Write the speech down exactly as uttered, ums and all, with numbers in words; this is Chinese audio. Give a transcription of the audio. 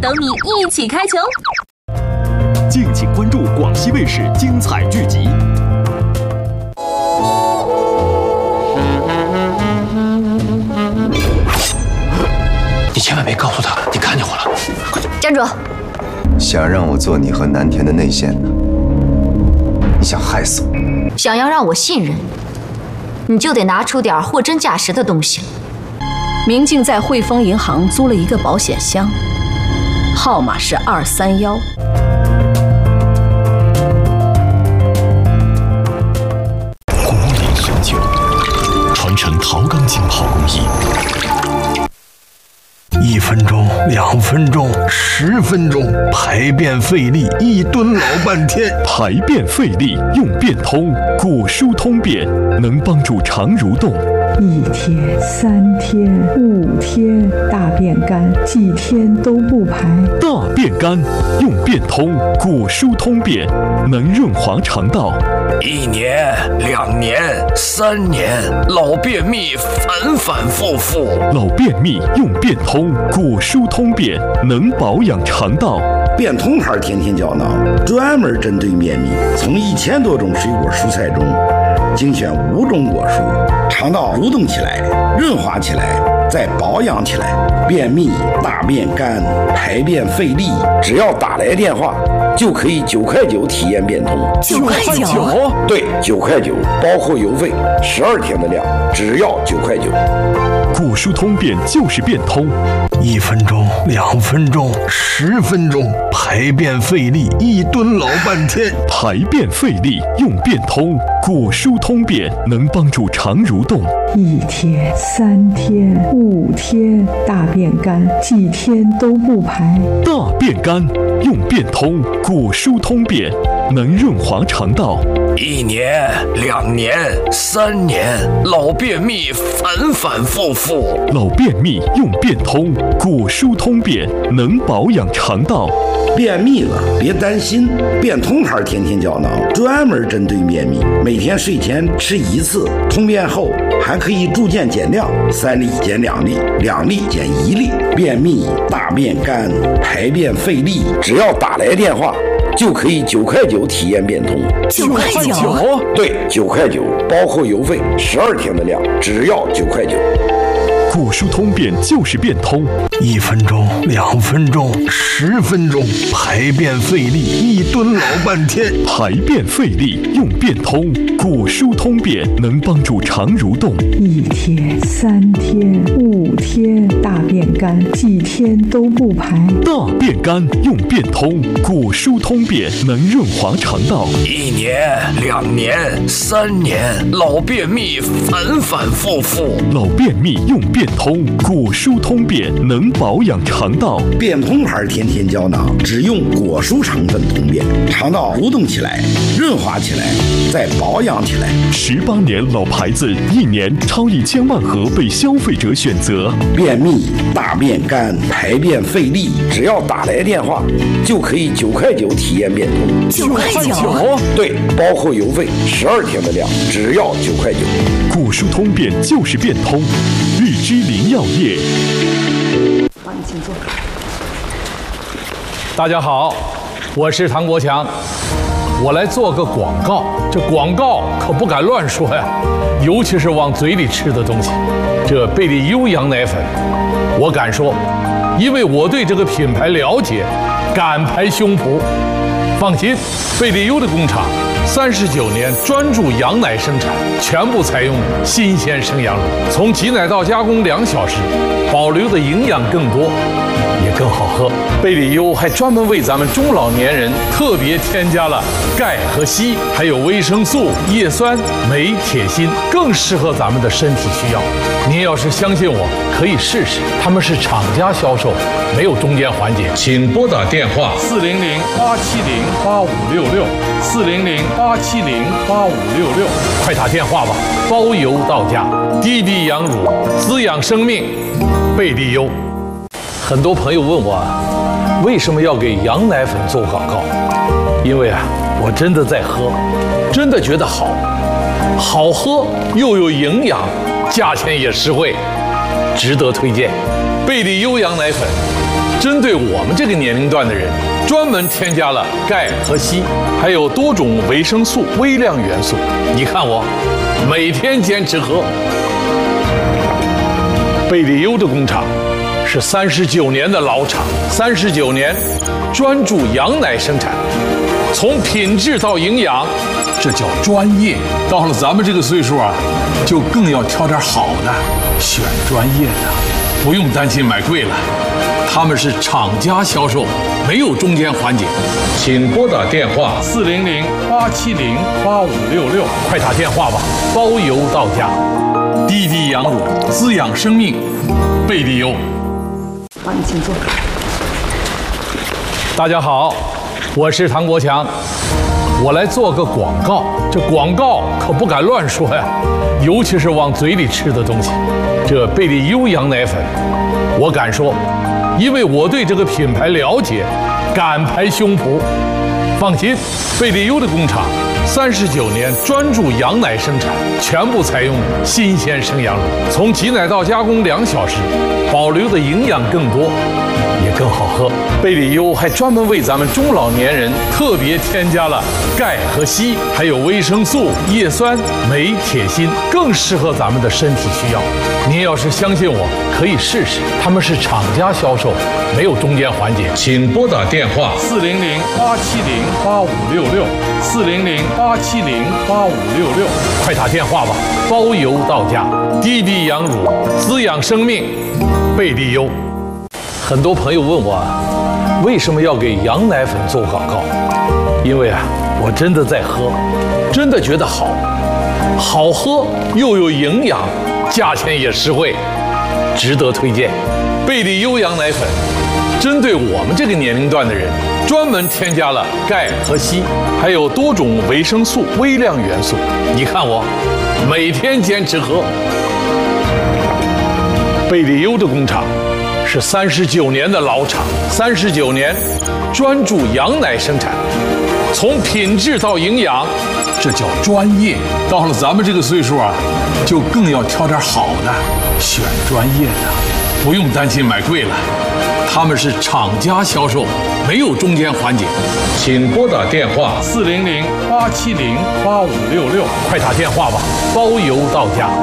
等你一起开球。 敬请关注广西卫视精彩剧集。 你千万别告诉他你看见我了。快点站住！ 想让我做你和南田的内线呢？你想害死我？ 想要让我信任，你就得拿出点货真价实的东西。 明镜在汇丰银行租了一个保险箱，号码是二三幺。 古典雄酒，传承陶钢浸泡工艺。 一分钟，两分钟，十分钟，排便费力，一蹲老半天。 排便费力用便通，果蔬通便能帮助肠蠕动。 一天、三天、五天，大便干，几天都不排。 大便干用便通，果蔬通便能润滑肠道。 一年、两年、三年，老便秘反反复复。 老便秘用便通，果蔬通便能保养肠道。 便通牌天天胶囊专门针对便秘，从一千多种水果蔬菜中精选五种果蔬，肠道蠕动起来，润滑起来，再保养起来。便秘、大便干、排便费力，只要打来电话就可以九块九体验便通。 九块九？ 对，九块九，包括邮费，十二天的量，只要九块九。 果蔬通便就是便通， 一分钟、两分钟、十分钟，排便费力，一蹲老半天。 排便费力用便通，果蔬通便能帮助肠蠕动。 一天、三天、五天，大便干，几天都不排。 大便干用便通，果蔬通便能润滑肠道。 一年、两年、三年，老便秘反反复复。 老便秘用便通，果蔬通便能保养肠道。 便秘了别担心，便通牌天天胶囊专门针对便秘，每天睡前吃一次，通便后还可以逐渐减量，三粒减两粒，两粒减一粒。便秘、大便干、排便费力，只要打来电话就可以九块九体验便通。 九块九？ 对，九块九，包括邮费，十二天的量，只要九块九。 果蔬通便就是便通， 一分钟、两分钟、十分钟，排便费力，一蹲老半天。 排便费力用便通，果蔬通便能帮助肠蠕动。 一天、三天、五天，大便干，几天都不排。 大便干用便通，果蔬通便能润滑肠道。 一年、两年、三年，老便秘反反复复。 老便秘用便通，果蔬通便能保养肠道。 便通牌天天胶囊只用果蔬成分通便，肠道蠕动起来，润滑起来，再保养起来。 十八年老牌子，一年超一千万盒被消费者选择。 便秘、大便干、排便费力，只要打来电话就可以九块九体验便通。 九块九？ 对，包括邮费，十二天的量，只要九块九。 果蔬通便就是便通，日之林药业。 帮你请坐。 大家好，我是唐国强，我来做个广告。这广告可不敢乱说呀，尤其是往嘴里吃的东西。这贝利优羊奶粉，我敢说，因为我对这个品牌了解，敢拍胸脯。放心，贝利优的工厂三十九年专注羊奶生产，全部采用新鲜生羊乳，从挤奶到加工两小时，保留的营养更多，也更好喝。贝利优还专门为咱们中老年人特别添加了钙和硒，还有维生素、叶酸、镁、铁、锌，更适合咱们的身体需要。您要是相信我，可以试试。他们是厂家销售，没有中间环节。请拨打电话四零零八七零八五六六四零零八七零八五六六，快打电话吧，包邮到家。滴滴羊乳，滋养生命，贝利优。很多朋友问我，为什么要给羊奶粉做广告？因为啊，我真的在喝，真的觉得好，好喝又有营养，价钱也实惠，值得推荐。 贝利优羊奶粉针对我们这个年龄段的人，专门添加了钙和硒，还有多种维生素、微量元素。你看我，每天坚持喝。贝利优的工厂是三十九年的老厂，三十九年专注羊奶生产，从品质到营养，这叫专业。到了咱们这个岁数啊，就更要挑点好的，选专业的，不用担心买贵了。他们是厂家销售，没有中间环节。请拨打电话四零零八七零八五六六，快打电话吧，包邮到家。滴滴羊乳，滋养生命，贝利优。 好，你请坐。 大家好，我是唐国强，我来做个广告。这广告可不敢乱说呀，尤其是往嘴里吃的东西。这贝利优羊奶粉，我敢说，因为我对这个品牌了解，敢拍胸脯。放心，贝利优的工厂三十九年专注羊奶生产，全部采用新鲜生羊乳，从挤奶到加工两小时，保留的营养更多，也更好喝。贝利优还专门为咱们中老年人特别添加了钙和硒，还有维生素、叶酸、镁、铁、锌，更适合咱们的身体需要。您要是相信我，可以试试。他们是厂家销售，没有中间环节。请拨打电话四零零八七零八五六六，四零零八七零八五六六，快打电话吧，包邮到家。滴滴羊乳，滋养生命，贝利优。很多朋友问我，为什么要给羊奶粉做广告？因为啊，我真的在喝，真的觉得好，好喝又有营养，价钱也实惠，值得推荐。贝利优羊奶粉针对我们这个年龄段的人，专门添加了钙和硒，还有多种维生素、微量元素。你看我，每天坚持喝。贝利优的工厂是三十九年的老厂，三十九年专注羊奶生产，从品质到营养，这叫专业。到了咱们这个岁数啊，就更要挑点好的，选专业的，不用担心买贵了。他们是厂家销售，没有中间环节。请拨打电话四零零八七零八五六六，快打电话吧，包邮到家。